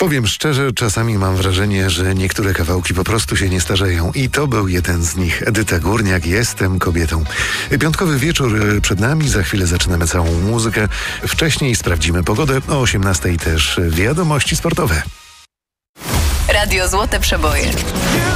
Powiem szczerze, czasami mam wrażenie, że niektóre kawałki po prostu się nie starzeją. I to był jeden z nich. Edyta Górniak, Jestem kobietą. Piątkowy wieczór przed nami, za chwilę zaczynamy całą muzykę. Wcześniej sprawdzimy pogodę, o 18:00 też wiadomości sportowe. Radio Złote Przeboje.